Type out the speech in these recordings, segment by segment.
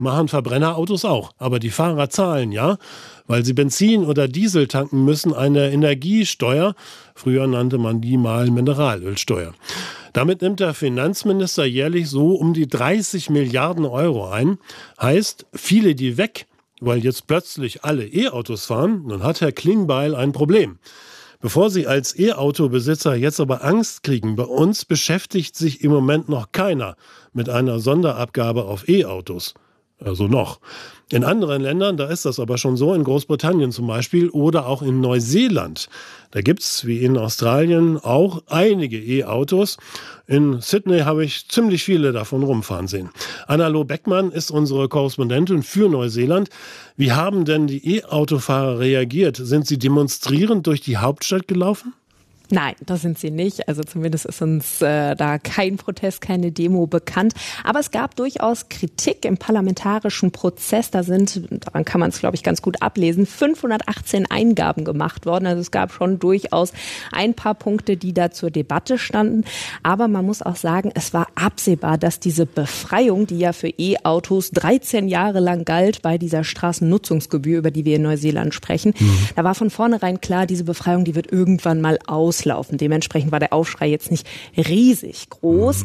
machen Verbrennerautos auch. Aber die Fahrer zahlen, ja, weil sie Benzin oder Diesel tanken müssen, eine Energiesteuer. Früher nannte man die mal Mineralölsteuer. Damit nimmt der Finanzminister jährlich so um die 30 Milliarden Euro ein. Heißt, viele die weg, weil jetzt plötzlich alle E-Autos fahren, dann hat Herr Klingbeil ein Problem. Bevor Sie als E-Auto-Besitzer jetzt aber Angst kriegen, bei uns beschäftigt sich im Moment noch keiner mit einer Sonderabgabe auf E-Autos. Also noch. In anderen Ländern, da ist das aber schon so, in Großbritannien zum Beispiel oder auch in Neuseeland. Da gibt's wie in Australien auch einige E-Autos. In Sydney habe ich ziemlich viele davon rumfahren sehen. Anna-Lo Beckmann ist unsere Korrespondentin für Neuseeland. Wie haben denn die E-Autofahrer reagiert? Sind sie demonstrierend durch die Hauptstadt gelaufen? Nein, das sind sie nicht. Also zumindest ist uns da kein Protest, keine Demo bekannt. Aber es gab durchaus Kritik im parlamentarischen Prozess. Daran kann man es, glaube ich, ganz gut ablesen, 518 Eingaben gemacht worden. Also es gab schon durchaus ein paar Punkte, die da zur Debatte standen. Aber man muss auch sagen, es war absehbar, dass diese Befreiung, die ja für E-Autos 13 Jahre lang galt, bei dieser Straßennutzungsgebühr, über die wir in Neuseeland sprechen, da war von vornherein klar, diese Befreiung, die wird irgendwann mal auslaufen. Dementsprechend war der Aufschrei jetzt nicht riesig groß.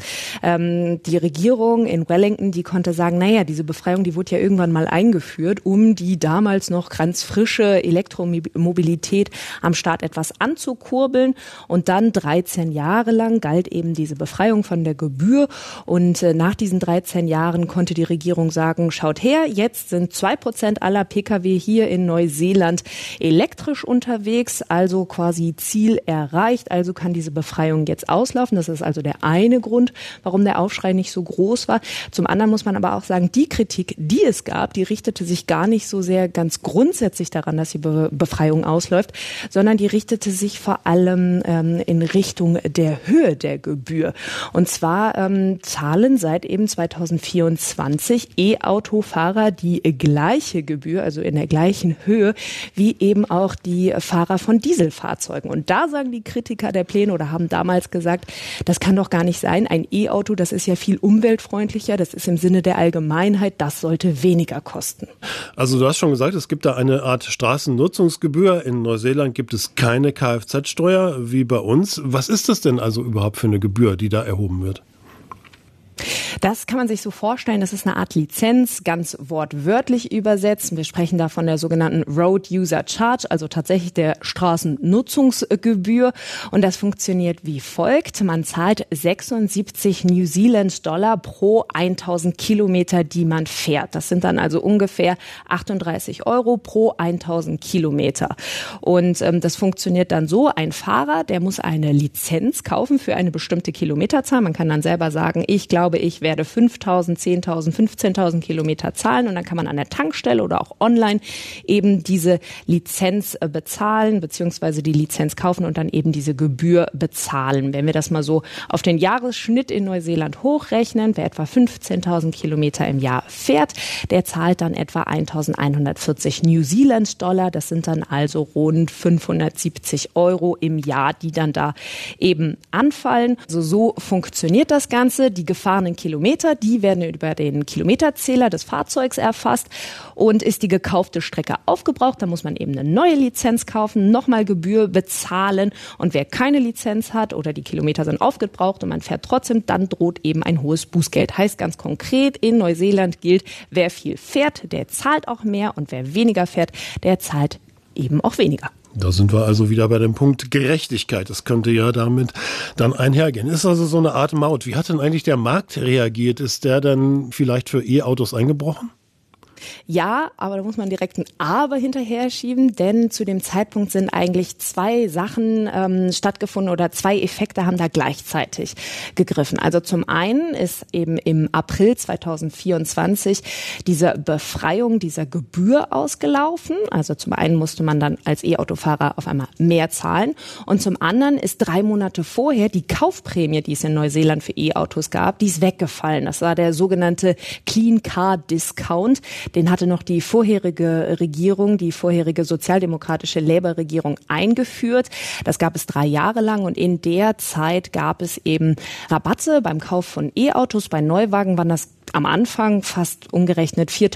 Die Regierung in Wellington, die konnte sagen, naja, diese Befreiung, die wurde ja irgendwann mal eingeführt, um die damals noch ganz frische Elektromobilität am Start etwas anzukurbeln. Und dann 13 Jahre lang galt eben diese Befreiung von der Gebühr. Und nach diesen 13 Jahren konnte die Regierung sagen, schaut her, jetzt sind 2% aller Pkw hier in Neuseeland elektrisch unterwegs, also quasi Ziel erreicht. Also kann diese Befreiung jetzt auslaufen. Das ist also der eine Grund, warum der Aufschrei nicht so groß war. Zum anderen muss man aber auch sagen, die Kritik, die es gab, die richtete sich gar nicht so sehr ganz grundsätzlich daran, dass die Befreiung ausläuft, sondern die richtete sich vor allem in Richtung der Höhe der Gebühr. Und zwar zahlen seit eben 2024 E-Autofahrer die gleiche Gebühr, also in der gleichen Höhe, wie eben auch die Fahrer von Dieselfahrzeugen. Und da sagen die Kritiker der Pläne oder haben damals gesagt, das kann doch gar nicht sein. Ein E-Auto, das ist ja viel umweltfreundlicher, das ist im Sinne der Allgemeinheit, das sollte weniger kosten. Also du hast schon gesagt, es gibt da eine Art Straßennutzungsgebühr. In Neuseeland gibt es keine Kfz-Steuer wie bei uns. Was ist das denn also überhaupt für eine Gebühr, die da erhoben wird? Das kann man sich so vorstellen, das ist eine Art Lizenz, ganz wortwörtlich übersetzt. Wir sprechen da von der sogenannten Road User Charge, also tatsächlich der Straßennutzungsgebühr. Und das funktioniert wie folgt. Man zahlt 76 New Zealand Dollar pro 1000 Kilometer, die man fährt. Das sind dann also ungefähr 38 Euro pro 1000 Kilometer. Und das funktioniert dann so, ein Fahrer, der muss eine Lizenz kaufen für eine bestimmte Kilometerzahl. Man kann dann selber sagen, ich glaube, ich werde 5.000, 10.000, 15.000 Kilometer zahlen und dann kann man an der Tankstelle oder auch online eben diese Lizenz bezahlen beziehungsweise die Lizenz kaufen und dann eben diese Gebühr bezahlen. Wenn wir das mal so auf den Jahresschnitt in Neuseeland hochrechnen, wer etwa 15.000 Kilometer im Jahr fährt, der zahlt dann etwa 1.140 New Zealand Dollar. Das sind dann also rund 570 Euro im Jahr, die dann da eben anfallen. Also so funktioniert das Ganze. Die gefahrenen Kilometer, die werden über den Kilometerzähler des Fahrzeugs erfasst und ist die gekaufte Strecke aufgebraucht, dann muss man eben eine neue Lizenz kaufen, nochmal Gebühr bezahlen und wer keine Lizenz hat oder die Kilometer sind aufgebraucht und man fährt trotzdem, dann droht eben ein hohes Bußgeld. Heißt ganz konkret, in Neuseeland gilt, wer viel fährt, der zahlt auch mehr und wer weniger fährt, der zahlt eben auch weniger. Da sind wir also wieder bei dem Punkt Gerechtigkeit. Das könnte ja damit dann einhergehen. Ist also so eine Art Maut. Wie hat denn eigentlich der Markt reagiert? Ist der dann vielleicht für E-Autos eingebrochen? Ja, aber da muss man direkt ein Aber hinterher schieben, denn zu dem Zeitpunkt sind eigentlich zwei Sachen stattgefunden oder zwei Effekte haben da gleichzeitig gegriffen. Also zum einen ist eben im April 2024 diese Befreiung dieser Gebühr ausgelaufen. Also zum einen musste man dann als E-Autofahrer auf einmal mehr zahlen und zum anderen ist 3 Monate vorher die Kaufprämie, die es in Neuseeland für E-Autos gab, die ist weggefallen. Das war der sogenannte Clean Car Discount. Den hatte noch die vorherige Regierung, die vorherige sozialdemokratische Labour-Regierung eingeführt. Das gab es 3 Jahre lang und in der Zeit gab es eben Rabatte beim Kauf von E-Autos. Bei Neuwagen waren das am Anfang fast umgerechnet